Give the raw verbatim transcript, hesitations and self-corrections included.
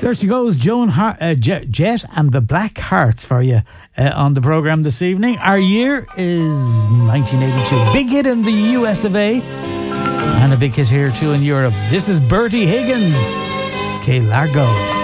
There she goes, Joan Har- uh, J- Jet and the Black Hearts for you uh, on the programme this evening. Our year is nineteen eighty-two. Big hit in the U S of A and a big hit here too in Europe. This is Bertie Higgins, Kay Largo.